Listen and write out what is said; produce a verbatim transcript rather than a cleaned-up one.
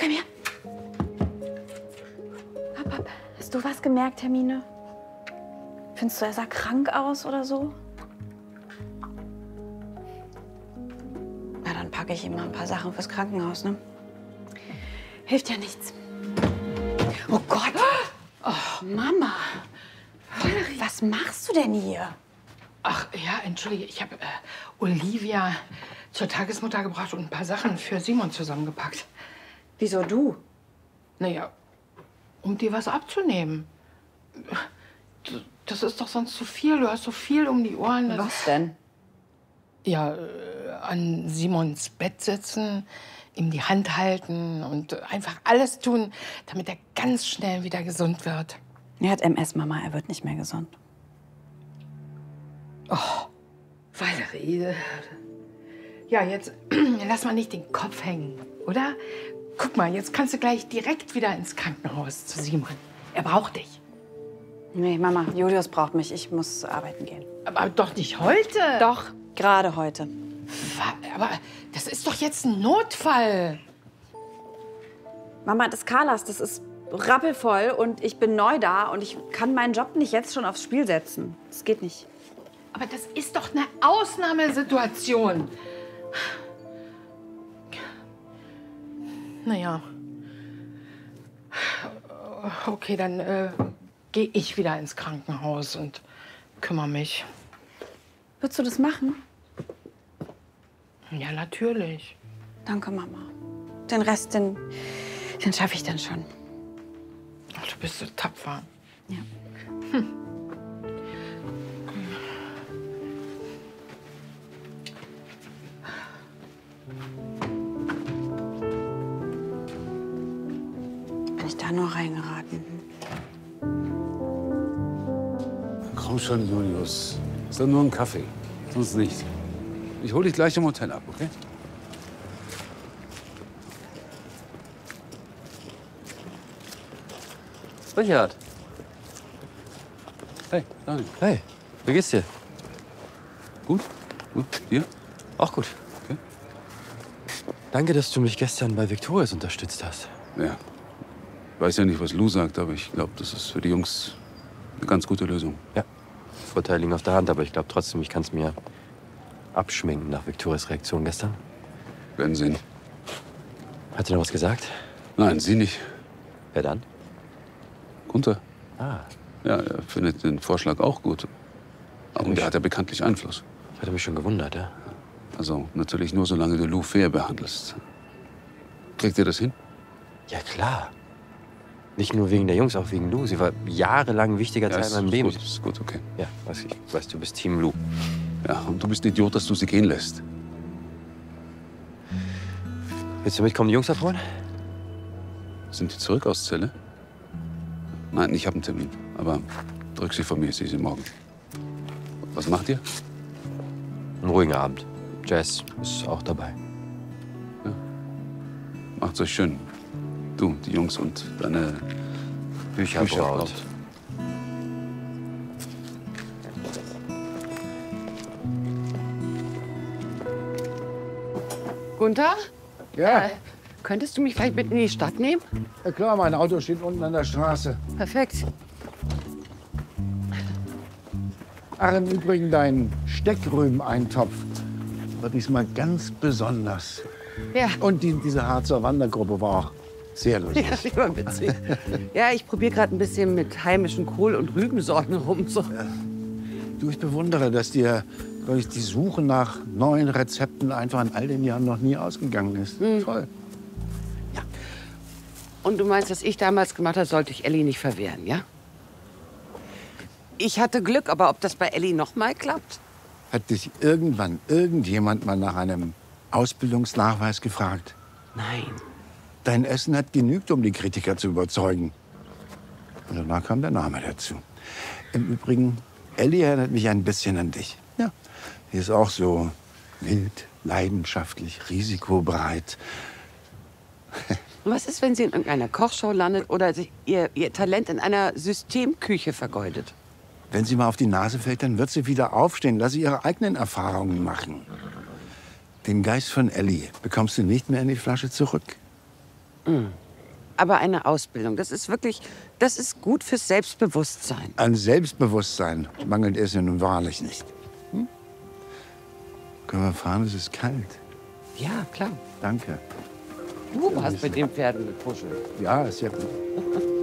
Komm her. Hopp, hopp. Hast du was gemerkt, Hermine? Findest du, er sah krank aus oder so? Na, dann packe ich ihm mal ein paar Sachen fürs Krankenhaus, ne? Hilft ja nichts. Oh Gott! Oh, Mama! Was machst du denn hier? Ach ja, entschuldige, ich habe äh, Olivia zur Tagesmutter gebracht und ein paar Sachen für Simon zusammengepackt. Wieso du? Naja, um dir was abzunehmen. Das ist doch sonst zu viel. Du hast so viel um die Ohren. Was denn? Ja, äh, an Simons Bett sitzen, ihm die Hand halten und einfach alles tun, damit er ganz schnell wieder gesund wird. Er hat M S, Mama. Er wird nicht mehr gesund. Oh, Valerie. Ja, jetzt lass mal nicht den Kopf hängen, oder? Guck mal, jetzt kannst du gleich direkt wieder ins Krankenhaus zu Simon. Er braucht dich. Nee, Mama, Julius braucht mich. Ich muss arbeiten gehen. Aber doch nicht heute. Doch, gerade heute. Aber das ist doch jetzt ein Notfall. Mama, das Carlas, das ist rappelvoll und ich bin neu da und ich kann meinen Job nicht jetzt schon aufs Spiel setzen. Das geht nicht. Aber das ist doch eine Ausnahmesituation. Naja. Okay, dann äh, gehe ich wieder ins Krankenhaus und kümmere mich. Würdest du das machen? Ja, natürlich. Danke, Mama. Den Rest, den, den schaffe ich dann schon. Ach, du bist so tapfer. Ja. Hm. Bin ich da nur reingeraten? Komm schon, Julius. Ist doch nur ein Kaffee. Sonst nicht. Ich hol dich gleich im Hotel ab, okay? Richard. Hey, Daniel. Hey, wie geht's dir? Gut? Gut. Dir? Auch gut. Okay. Danke, dass du mich gestern bei Victorious unterstützt hast. Ja. Ich weiß ja nicht, was Lou sagt, aber ich glaube, das ist für die Jungs eine ganz gute Lösung. Ja. Vorteile liegen auf der Hand, aber ich glaube trotzdem, ich kann es mir abschminken nach Victorias Reaktion gestern. Werden sehen. Hat sie noch was gesagt? Nein, sie nicht. Wer dann? Gunther. Ah. Ja, er findet den Vorschlag auch gut. Und er hat ja bekanntlich Einfluss. Ich hatte mich schon gewundert, ja. Also natürlich nur, solange du Lou fair behandelst. Kriegt ihr das hin? Ja, klar. Nicht nur wegen der Jungs, auch wegen Lou. Sie war jahrelang ein wichtiger Ja, Teil ist in meinem Leben. Gut, ist gut, okay. Ja, weiß ich. Weißt du, bist Team Lou. Ja, und du bist ein Idiot, dass du sie gehen lässt. Willst du mitkommen, die Jungs abholen? Sind die zurück aus Celle? Nein, ich habe einen Termin. Aber drück sie von mir, ich sehe sie morgen. Was macht ihr? Ein ruhiger Abend. Jazz ist auch dabei. Ja. Macht's euch schön. Du, die Jungs und deine Bücherbraut. Bücherbraut. Gunther? Ja, Äh, könntest du mich vielleicht mit in die Stadt nehmen? ja klar, mein Auto steht unten an der Straße. Perfekt. Ach, im Übrigen, dein Steckrübeneintopf war diesmal ganz besonders. Ja. Und die, diese Harzer Wandergruppe war auch sehr lustig. Ja, die war witzig. Ja, ich probiere gerade ein bisschen mit heimischen Kohl- und Rübensorten rum. So. Ja. Du, ich bewundere, dass dir glaub ich, die Suche nach neuen Rezepten einfach in all den Jahren noch nie ausgegangen ist. Mhm. Toll. Ja. Und du meinst, was ich damals gemacht habe, sollte ich Elli nicht verwehren, ja? Ich hatte Glück, aber ob das bei Elli noch mal klappt? Hat dich irgendwann irgendjemand mal nach einem Ausbildungsnachweis gefragt? Nein. Dein Essen hat genügt, um die Kritiker zu überzeugen. Und danach kam der Name dazu. Im Übrigen, Elli erinnert mich ein bisschen an dich. Ja. Sie ist auch so wild, leidenschaftlich, risikobereit. Und was ist, wenn sie in irgendeiner Kochshow landet oder sich ihr, ihr Talent in einer Systemküche vergeudet? Wenn sie mal auf die Nase fällt, dann wird sie wieder aufstehen. Lass sie ihre eigenen Erfahrungen machen. Den Geist von Elli bekommst du nicht mehr in die Flasche zurück. Aber eine Ausbildung, das ist wirklich, das ist gut fürs Selbstbewusstsein. An Selbstbewusstsein mangelt es ja nun wahrlich nicht. Hm? Können wir fahren? Es ist kalt. Ja, klar. Danke. Du hast mit den Pferden gekuschelt. Ja, ist ja gut.